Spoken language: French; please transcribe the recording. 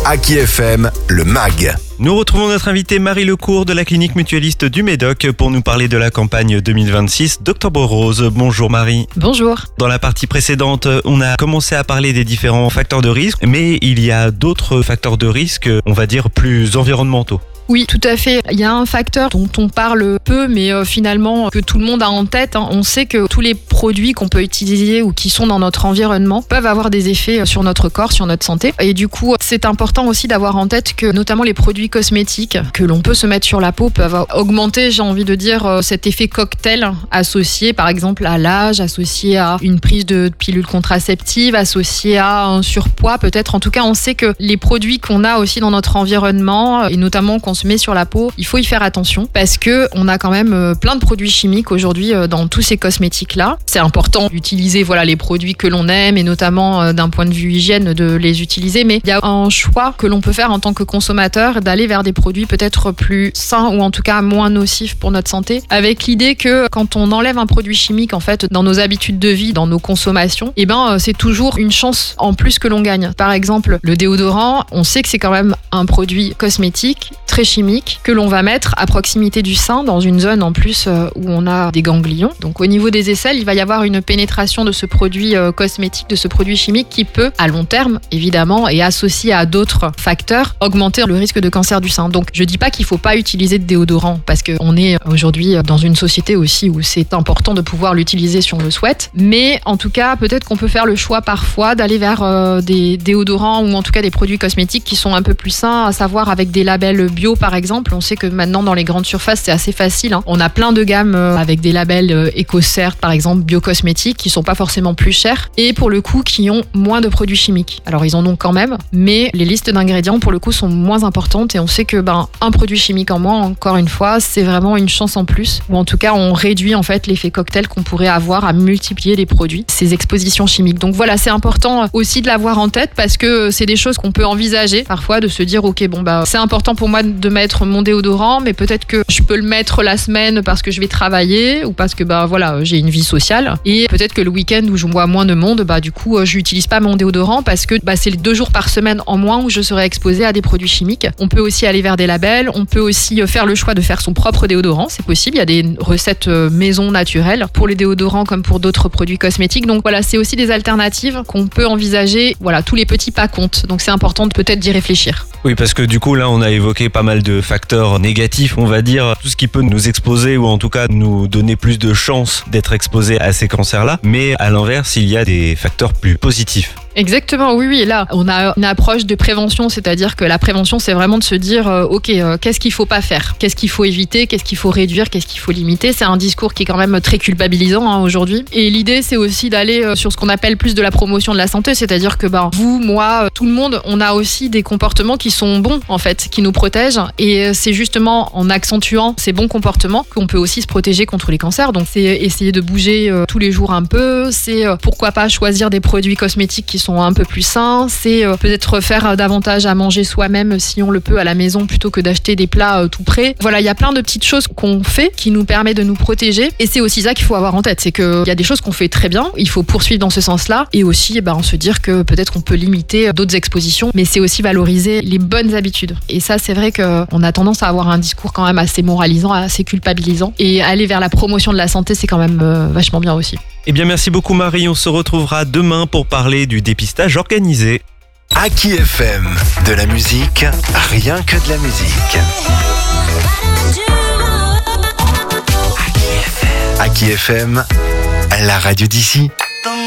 Aki FM, le MAG. Nous retrouvons notre invitée Marie Lecourt de la clinique mutualiste du Médoc pour nous parler de la campagne 2026 d'Octobre Rose. Bonjour Marie. Bonjour. Dans la partie précédente, on a commencé à parler des différents facteurs de risque, mais il y a d'autres facteurs de risque, on va dire, plus environnementaux. Oui, tout à fait. Il y a un facteur dont on parle peu, mais finalement que tout le monde a en tête. On sait que tous les produits qu'on peut utiliser ou qui sont dans notre environnement peuvent avoir des effets sur notre corps, sur notre santé. Et du coup, c'est important aussi d'avoir en tête que notamment les produits cosmétiques que l'on peut se mettre sur la peau peuvent augmenter, j'ai envie de dire, cet effet cocktail associé par exemple à l'âge, associé à une prise de pilules contraceptives, associé à un surpoids peut-être. En tout cas, on sait que les produits qu'on a aussi dans notre environnement et notamment qu'on se met sur la peau, il faut y faire attention parce que on a quand même plein de produits chimiques aujourd'hui dans tous ces cosmétiques là. C'est important d'utiliser les produits que l'on aime et notamment d'un point de vue hygiène de les utiliser, mais il y a un choix que l'on peut faire en tant que consommateur d'aller vers des produits peut-être plus sains ou en tout cas moins nocifs pour notre santé, avec l'idée que quand on enlève un produit chimique en fait dans nos habitudes de vie, dans nos consommations, c'est toujours une chance en plus que l'on gagne. Par exemple, le déodorant, on sait que c'est quand même un produit cosmétique très chimique que l'on va mettre à proximité du sein dans une zone en plus où on a des ganglions. Donc au niveau des aisselles, il va y avoir une pénétration de ce produit cosmétique, de ce produit chimique qui peut à long terme évidemment et associé à d'autres facteurs augmenter le risque de cancer du sein. Donc je dis pas qu'il faut pas utiliser de déodorant parce qu'on est aujourd'hui dans une société aussi où c'est important de pouvoir l'utiliser si on le souhaite, mais en tout cas peut-être qu'on peut faire le choix parfois d'aller vers des déodorants ou en tout cas des produits cosmétiques qui sont un peu plus sains, à savoir avec des labels bio par exemple. On sait que maintenant dans les grandes surfaces c'est assez facile, On a plein de gammes avec des labels EcoCert par exemple, biocosmétiques qui sont pas forcément plus chers et pour le coup qui ont moins de produits chimiques. Alors ils en ont quand même, mais les listes d'ingrédients pour le coup sont moins importantes et on sait que un produit chimique en moins, encore une fois, c'est vraiment une chance en plus, ou en tout cas on réduit en fait l'effet cocktail qu'on pourrait avoir à multiplier les produits, ces expositions chimiques. Donc voilà, c'est important aussi de l'avoir en tête parce que c'est des choses qu'on peut envisager parfois, de se dire c'est important pour moi de mettre mon déodorant, mais peut-être que je peux le mettre la semaine parce que je vais travailler ou parce que j'ai une vie sociale et peut-être que le week-end où je vois moins de monde, du coup je n'utilise pas mon déodorant parce que c'est les 2 jours par semaine en moins où je serai exposée à des produits chimiques. On peut aussi aller vers des labels, on peut aussi faire le choix de faire son propre déodorant, c'est possible, il y a des recettes maison naturelles pour les déodorants comme pour d'autres produits cosmétiques. Donc voilà, c'est aussi des alternatives qu'on peut envisager. Voilà, tous les petits pas comptent, donc c'est important de peut-être d'y réfléchir. Oui, parce que du coup là on a évoqué pas mal de facteurs négatifs, on va dire, tout ce qui peut nous exposer ou en tout cas nous donner plus de chances d'être exposés à ces cancers-là, mais à l'inverse il y a des facteurs plus positifs. Exactement, oui. Et là, on a une approche de prévention, c'est-à-dire que la prévention, c'est vraiment de se dire, qu'est-ce qu'il faut pas faire ? Qu'est-ce qu'il faut éviter ? Qu'est-ce qu'il faut réduire ? Qu'est-ce qu'il faut limiter ? C'est un discours qui est quand même très culpabilisant aujourd'hui. Et l'idée, c'est aussi d'aller sur ce qu'on appelle plus de la promotion de la santé, c'est-à-dire que vous, moi, tout le monde, on a aussi des comportements qui sont bons, en fait, qui nous protègent. Et c'est justement en accentuant ces bons comportements qu'on peut aussi se protéger contre les cancers. Donc, c'est essayer de bouger tous les jours un peu. C'est pourquoi pas choisir des produits cosmétiques qui sont un peu plus sains, c'est peut-être faire davantage à manger soi-même si on le peut à la maison plutôt que d'acheter des plats tout prêts. Voilà, il y a plein de petites choses qu'on fait qui nous permettent de nous protéger et c'est aussi ça qu'il faut avoir en tête, c'est qu'il y a des choses qu'on fait très bien, il faut poursuivre dans ce sens-là et aussi se dire que peut-être qu'on peut limiter d'autres expositions, mais c'est aussi valoriser les bonnes habitudes. Et ça, c'est vrai qu'on a tendance à avoir un discours quand même assez moralisant, assez culpabilisant et aller vers la promotion de la santé, c'est quand même vachement bien aussi. Eh bien, merci beaucoup Marie. On se retrouvera demain pour parler du dépistage organisé. Aki FM, de la musique, rien que de la musique. Aki FM, la radio d'ici.